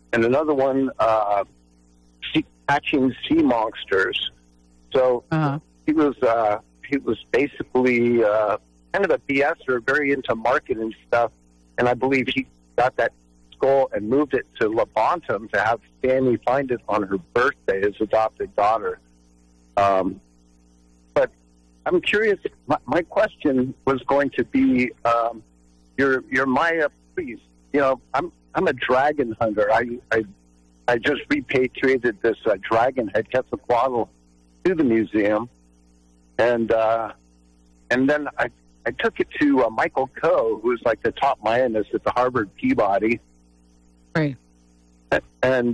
and another one, Catching Sea Monsters. So he was basically kind of a BSer, very into marketing stuff, and I believe he got that skull and moved it to Levantum to have Fanny find it on her birthday, his adopted daughter. But I'm curious. My question was going to be, your Maya priest. You know, I'm a dragon hunter. I just repatriated this dragon head, Quetzalcoatl, to the museum, and then I took it to Michael Coe, who's like the top Mayanist at the Harvard Peabody. Right. And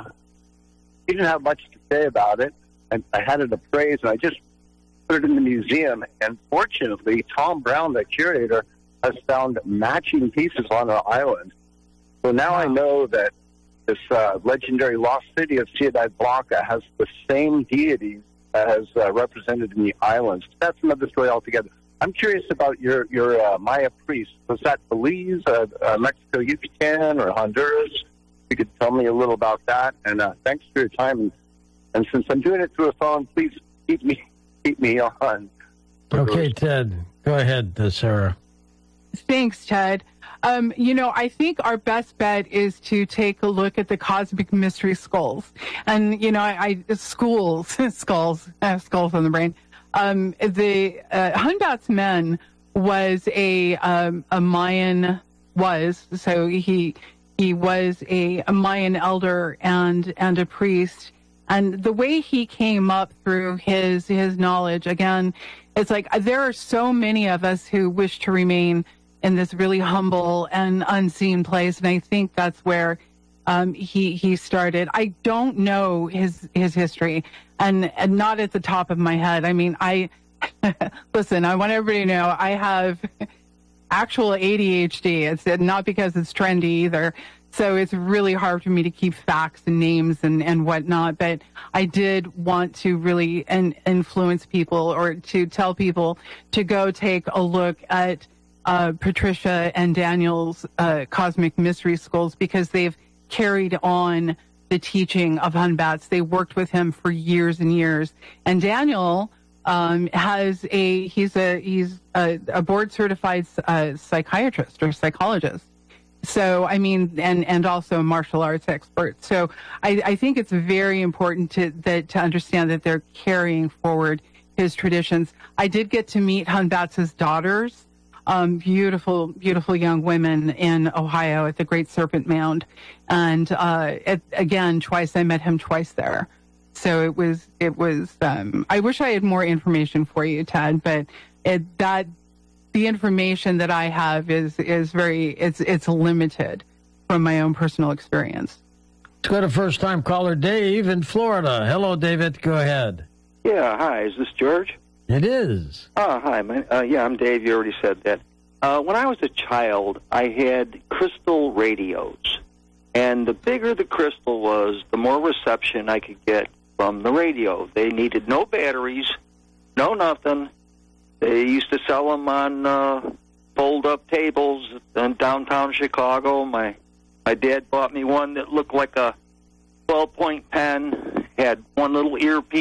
he didn't have much to say about it. And I had it appraised, and I just put it in the museum. And fortunately, Tom Brown, the curator, has found matching pieces on our island. So now I know that this legendary lost city of Ciudad Blanca has the same deities as represented in the islands. That's another story altogether. I'm curious about your Maya priest. Was that Belize, Mexico, Yucatan, or Honduras? You could tell me a little about that. And thanks for your time. And since I'm doing it through a phone, please keep me on. Okay, Ted. Go ahead, Sarah. Thanks, Ted. I think our best bet is to take a look at the cosmic mystery skulls. And, skulls on the brain. The Hunbat's Men was a Mayan, so he was a Mayan elder and a priest. And the way he came up through his knowledge, again, it's like there are so many of us who wish to remain in this really humble and unseen place, and I think that's where he started. I don't know his history, and not at the top of my head. I mean, listen, I want everybody to know I have actual ADHD. It's not because it's trendy either. So it's really hard for me to keep facts and names and whatnot. But I did want to really influence people, or to tell people to go take a look at Patricia and Daniel's Cosmic Mystery Skulls, because they've carried on the teaching of Hunbat's. They worked with him for years and years. And Daniel he's a board certified psychiatrist or psychologist. So, I mean, and also a martial arts expert. So I think it's very important to understand that they're carrying forward his traditions. I did get to meet Hunbat's daughters, beautiful, beautiful young women in Ohio at the Great Serpent Mound. And again, twice, I met him twice there. So it was I wish I had more information for you, Ted, but the information that I have is it's limited from my own personal experience. Let's go to first-time caller Dave in Florida. Hello, David. Go ahead. Yeah, hi. Is this George? It is. Oh, hi. I'm Dave. You already said that. When I was a child, I had crystal radios. And the bigger the crystal was, the more reception I could get from the radio. They needed no batteries, no nothing. They used to sell them on fold-up tables in downtown Chicago. My dad bought me one that looked like a 12-point pen, had one little earpiece